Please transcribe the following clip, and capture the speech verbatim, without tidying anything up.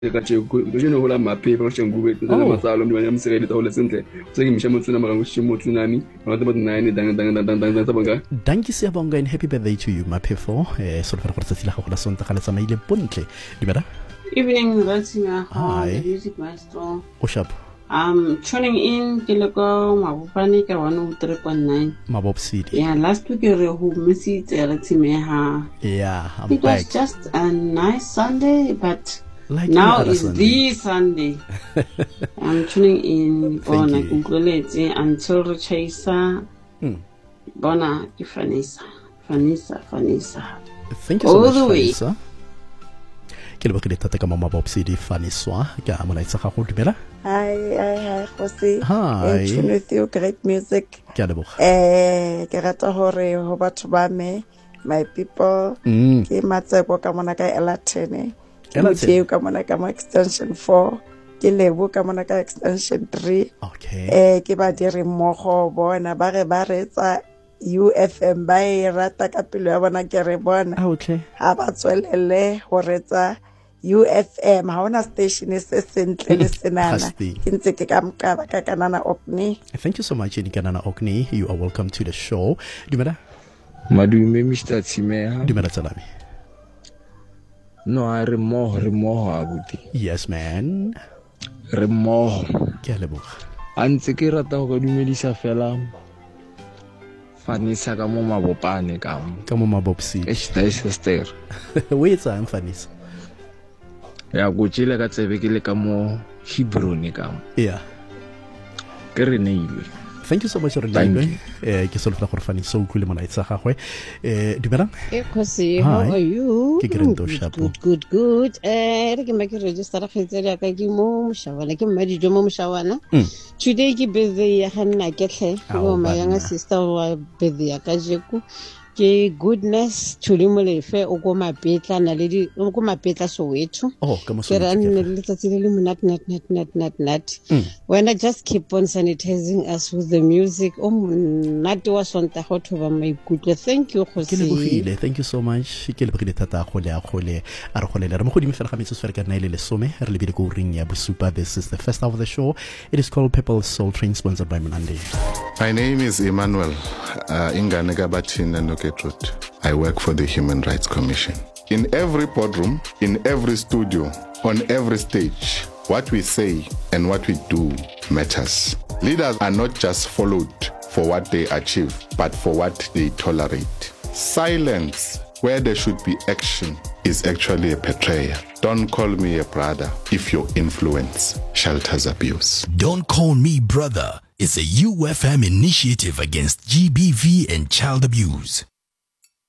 ka tšeo ke no hola mape ba tšeng go betsa le matsalo ndi banya msirele tsa go le sentle tse ke mishamu tsuna mara go shimo tsunami ba tsa ba nine dang dang dang dang dang tsa bonga danki se bonga and happy birthday to you mape for eh so re re tsa tsila go la sonta ga le tsamaile bontle di bera evening Ratsinga hi music maestro o sharp um tuning in ke le go mabopane ke one oh three point nine Mabop City. Yeah, last week re ho misi tsela tsimeha. Yeah, I'm it back. was just a nice Sunday, but like now is Sunday. the Sunday. I'm tuning in bona kunkuletse until re chaser. Hmm. Bona ke Vanessa. Vanessa, Vanessa. Thank you so All much, Vanessa. Ke le bogile thata ka mama Mabop City Vanessa. Ke a mona itsa ga go dumela. Hi, hi, hi, Jose. Hi. In tune with you, great music. Ke a leboga. Eh, ke rata hore ho batho ba me, my people. Mm. Ke matsebo ka mona ka Elatene. Elatene ka mona ka extension four. Ke lebo ka mona ka extension three. Okay. Eh, ke ba dire mmogo bona ba re ba retsa U F M ba e rata ka pelo ya bona ke re bona. Okay. Ha ba tswelele ho retsa U F M ha ona station se sentle le senana ke ntse ke ka mqaba ka Kanana Okni. Thank you so much Kanana Okni, you are welcome to the show. Dumela madume Mister Tsimeha. Dumela tsalami. No I re mo re mo abuti. Yes man re mo ke a leboga a ntse ke rata go dumedisa fela Vanessa ka mo mabopane ka mo ka mo Mabop City e sta sister o etsa eng Vanessa ya go tshile ka tsebe ke le ka mo Hebron ka mo yeah ke re neile. Thank you so much for the eh ke solofela gore Vanessa o kule mona itsa gagwe eh dumela e khosi how are you ke grento shapo good good good eh re ke make register ga tsela ka ke mo mshawana ke mmadi jo mo mshawana today ke busy ya hanna ke hle go ma yanga sister wa busy ya ka jeku ke goodness thulimulefe o go mapetla na le di o go mapetla Soweto oh ka mo ke ra nne le tsatsi le le monat nat nat nat nat nat when I just keep on sanitizing us with the music o monate wa sonta go thoba maikutlo. Thank you ke le bogile thank you so much ke le bogile thata go le a gole a re golele re mo godimo fela ga metso sfere ka nna ile le some re le bile go ring ya bosupa. This is the first half of the show. It is called People's Soul Train, sponsored by Monande. My name is Emmanuel uh, Ingane Gabathina Noketrut. I work for the Human Rights Commission. In every boardroom, in every studio, on every stage, what we say and what we do matters. Leaders are not just followed for what they achieve, but for what they tolerate. Silence where there should be action is actually a betrayal. Don't call me a brother if your influence shelters abuse. Don't Call Me Brother is a U F M initiative against G B V and child abuse.